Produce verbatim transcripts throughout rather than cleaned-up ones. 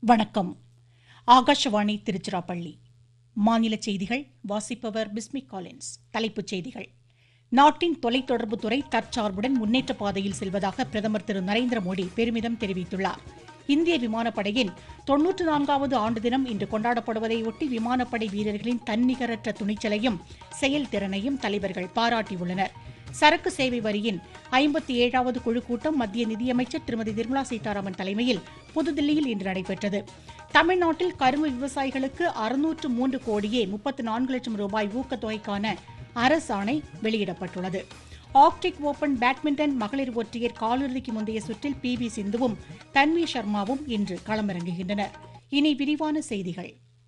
வணக்கம். ஆகாஷவாணி திருச்சிராப்பள்ளி. மாநில செய்திகள் வாசிப்பவர் பிஸ்மி காலின்ஸ். தலைப்புச் செய்திகள். நாட்டின் தொலைத்தொடர்பு துறை தற்சார்புடன் முன்னேற்ற பாதையில் செல்வதாக பிரதமர் திரு நரேந்திர மோடி பெருமிதம் தெரிவித்துள்ளார். இந்திய விமானப்படையின் தொன்னூற்று நான்காவது ஆண்டு தினம் இன்று கொண்டாடப்படுவதையொட்டி விமானப்படை வீரர்களின் தன்னிகரற்ற துணிச்சலையும் செயல்திறனையும் தலைவர்கள் பாராட்டியுள்ளனர். சரக்கு சேவை வரியின் ஐம்பத்தி ஏழாவது குழு கூட்டம் மத்திய நிதியமைச்சர் திருமதி நிர்மலா சீதாராமன் தலைமையில் புதுதில்லியில் இன்று நடைபெற்றது. தமிழ்நாட்டில் கரும்பு விவசாயிகளுக்கு அறுநூற்று மூன்று கோடியே முப்பத்து நான்கு லட்சம் ரூபாய் ஊக்கத்தொகைக்கான அரசாணை வெளியிடப்பட்டுள்ளது. ஆர்க்டிக் ஓபன் பேட்மிண்டன் மகளிர் ஒற்றையர் காலிறுதிக்கு முந்தைய சுற்றில் பி வி சிந்துவும் தன்வி சர்மாவும் இன்று களமிறங்குகின்றனர். இனி விரிவான செய்திகள்.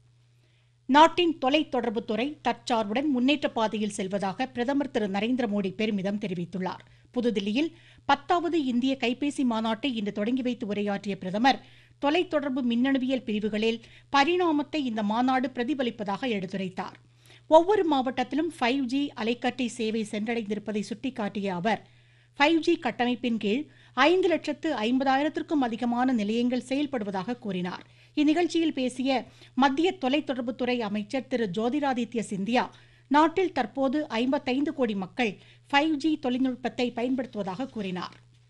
நாட்டின் தொலைத்தொடர்புத்துறை தற்சார்புடன் முன்னேற்ற பாதையில் செல்வதாக பிரதமர் திரு நரேந்திர மோடி பெருமிதம் தெரிவித்துள்ளார். புதுதில்லியில் பத்தாவது இந்திய கைபேசி மாநாட்டை இன்று தொடங்கி வைத்து உரையாற்றிய பிரதமர், தொலைத்தொடர்பு மின்னணுவியல் பிரிவுகளில் பரிணாமத்தை இந்த மாநாடு பிரதிபலிப்பதாக எடுத்துரைத்தார். ஒவ்வொரு மாவட்டத்திலும் ஃபைவ் ஜி அலைக்கற்றை சேவை சென்றடைந்திருப்பதை சுட்டிக்காட்டிய அவர், ஃபைவ் ஜி கட்டமைப்பின் கீழ் ஐந்து லட்சத்து ஐம்பதாயிரத்திற்கும் அதிகமான நிலையங்கள் செயல்படுவதாக கூறினார். இந்நிகழ்ச்சியில் பேசிய மத்திய தொலைத்தொடர்புத்துறை அமைச்சர் திரு ஜோதிராதித்ய சிந்தியா, நாட்டில் தற்போது ஐம்பத்தைந்து கோடி மக்கள் ஃபைவ் ஜி தொழில்நுட்பத்தை பயன்படுத்துவதாக கூறினார்.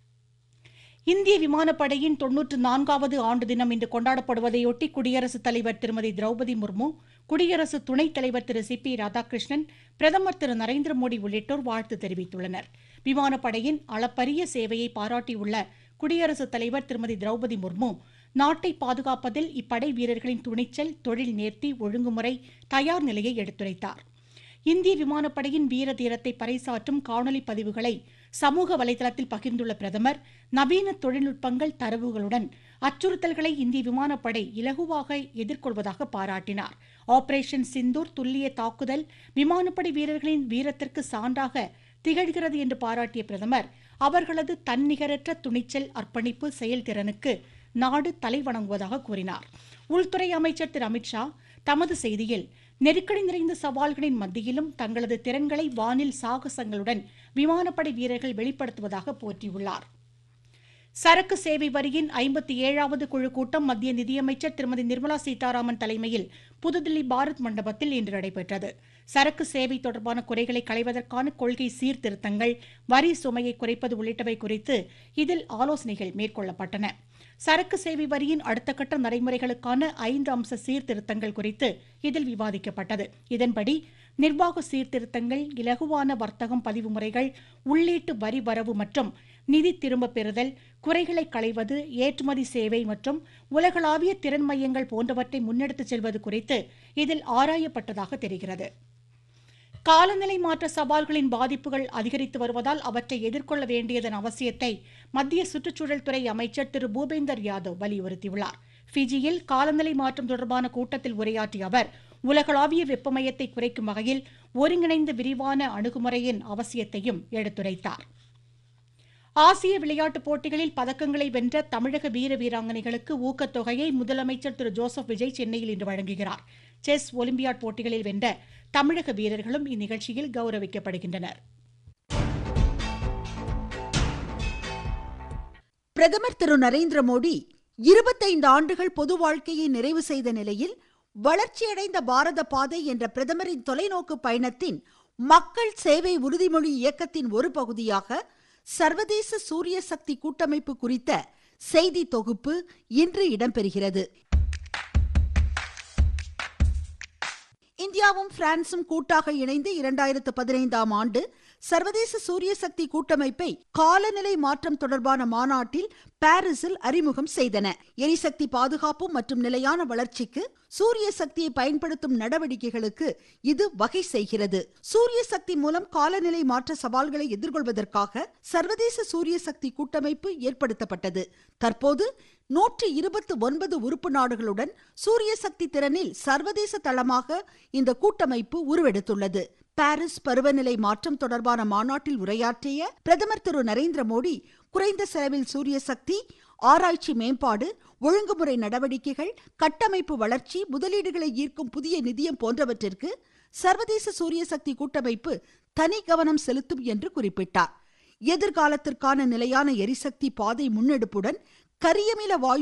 இந்திய விமானப்படையின் தொன்னூற்று நான்காவது ஆண்டு தினம் இன்று கொண்டாடப்படுவதையொட்டி குடியரசுத் தலைவர் திருமதி திரௌபதி முர்மு, குடியரசு துணைத் தலைவர் திரு சி பி ராதாகிருஷ்ணன், பிரதமர் திரு நரேந்திர மோடி உள்ளிட்டோர் வாழ்த்து தெரிவித்துள்ளனர். விமானப்படையின் அளப்பரிய சேவையை பாராட்டியுள்ள குடியரசுத் தலைவர் திருமதி திரௌபதி முர்மு, நாட்டை பாதுகாப்பதில் இப்படை வீரர்களின் துணிச்சல், தொழில் நேர்த்தி, ஒழுங்குமுறை, தயார் நிலையை எடுத்துரைத்தார். இந்திய விமானப்படையின் வீர தீரத்தை பறைசாற்றும் காணொலி பதிவுகளை சமூக வலைதளத்தில் பகிர்ந்துள்ள பிரதமர், நவீன தொழில்நுட்பங்கள் தரவுகளுடன் அச்சுறுத்தல்களை இந்திய விமானப்படை இலகுவாக எதிர்கொள்வதாக பாராட்டினார். ஆபரேஷன் சிந்தூர் துல்லிய தாக்குதல் விமானப்படை வீரர்களின் வீரத்திற்கு சான்றாக திகழ்கிறது என்று பாராட்டிய பிரதமர், அவர்களது தன்னிகரற்ற துணிச்சல், அர்ப்பணிப்பு, செயல்திறனுக்கு நாடு தலைவணங்குவதாக கூறினார். உள்துறை அமைச்சர் திரு அமித்ஷா தமது செய்தியில், நெருக்கடி நிறைந்த சவால்களின் மத்தியிலும் தங்களது திறன்களை வானில் சாகசங்களுடன் விமானப்படை வீரர்கள் வெளிப்படுத்துவதாக போற்றியுள்ளார். சரக்கு சேவை வரியின் ஐம்பத்தி ஏழாவது குழு கூட்டம் மத்திய நிதியமைச்சர் திருமதி நிர்மலா சீதாராமன் தலைமையில் புதுதில்லி பாரத் மண்டபத்தில் இன்று நடைபெற்றது. சரக்கு சேவை தொடர்பான குறைகளை களைவதற்கான கொள்கை சீர்திருத்தங்கள், வரி சுமையை குறைப்பது உள்ளிட்டவை குறித்து இதில் ஆலோசனைகள் மேற்கொள்ளப்பட்டன. சரக்கு சேவை வரியின் அடுத்த கட்ட நடைமுறைகளுக்கான ஐந்து அம்ச சீர்திருத்தங்கள் குறித்து இதில் விவாதிக்கப்பட்டது. இதன்படி நிர்வாக சீர்திருத்தங்கள், இலகுவான வர்த்தகம் பதிவு முறைகள், உள்ளீட்டு வரி வரவு மற்றும் நிதி திரும்பப் பெறுதல், குறைகளை களைவது, ஏற்றுமதி சேவை மற்றும் உலகளாவிய திறன் மையங்கள் போன்றவற்றை முன்னெடுத்துச் செல்வது குறித்து இதில் ஆராயப்பட்டதாக தெரிகிறது. காலநிலை மாற்ற சவால்களின் பாதிப்புகள் அதிகரித்து வருவதால் அவற்றை எதிர்கொள்ள வேண்டியதன் அவசியத்தை மத்திய சுற்றுச்சூழல் துறை அமைச்சர் திரு பூபேந்தர் யாதவ் வலியுறுத்தியுள்ளார். ஃபிஜியில் காலநிலை மாற்றம் தொடர்பான கூட்டத்தில் உரையாற்றிய அவர், உலகளாவிய வெப்பமயத்தை குறைக்கும் வகையில் ஒருங்கிணைந்த விரிவான அணுகுமுறையின் அவசியத்தையும் எடுத்துரைத்தார். ஆசிய விளையாட்டுப் போட்டிகளில் பதக்கங்களை வென்ற தமிழக வீர வீராங்கனைகளுக்கு ஊக்கத்தொகையை முதலமைச்சர் திரு ஜோசப் விஜய் சென்னையில் இன்று வழங்குகிறார். செஸ் ஒலிம்பியாட் போட்டிகளில் வென்ற தமிழக வீரர்களும் இந்நிகழ்ச்சியில் கௌரவிக்கப்படுகின்றனர். பிரதமர் திரு நரேந்திர மோடி இருபத்தைந்து ஆண்டுகள் பொது வாழ்க்கையை நிறைவு செய்த நிலையில் வளர்ச்சியடைந்த பாரத பாதை என்ற பிரதமரின் தொலைநோக்கு பயணத்தின் மக்கள் சேவை உறுதிமொழி இயக்கத்தின் ஒரு பகுதியாக சர்வதேச சூரிய சக்தி கூட்டமைப்பு குறித்த செய்தி தொகுப்பு இன்று இடம்பெறுகிறது. இந்தியாவும் பிரான்சும் கூட்டாக இணைந்து இரண்டாயிரத்து பதினைந்தாம் ஆண்டு சர்வதேச சூரிய சக்தி கூட்டமைப்பை காலநிலை மாற்றம் தொடர்பான மாநாட்டில் பாரிஸில் அறிமுகம் செய்தன. எரிசக்தி பாதுகாப்பு மற்றும் நிலையான வளர்ச்சிக்கு சூரிய சக்தியை பயன்படுத்தும் நடவடிக்கைகளுக்கு இது வகை செய்கிறது. சூரிய சக்தி மூலம் காலநிலை மாற்ற சவால்களை எதிர்கொள்வதற்காக சர்வதேச சூரிய சக்தி கூட்டமைப்பு ஏற்படுத்தப்பட்டது. தற்போது நூற்று இருபத்தி ஒன்பது உறுப்பு நாடுகளுடன் சூரிய சக்தி திறனில் சர்வதேச தளமாக இந்த கூட்டமைப்பு உருவெடுத்துள்ளது. பாரிஸ் பருவநிலை மாற்றம் தொடர்பான மாநாட்டில் உரையாற்றிய பிரதமர் திரு நரேந்திர மோடி, குறைந்த செலவில் சூரிய சக்தி, ஆராய்ச்சி மேம்பாடு, ஒழுங்குமுறை நடவடிக்கைகள், கட்டமைப்பு வளர்ச்சி, முதலீடுகளை ஈர்க்கும் புதிய நிதியம் போன்றவற்றிற்கு சர்வதேச சூரிய சக்தி கூட்டமைப்பு தனி கவனம் செலுத்தும் என்று குறிப்பிட்டார். எதிர்காலத்திற்கான நிலையான எரிசக்தி பாதை முன்னெடுப்புடன் கரியமில வாயு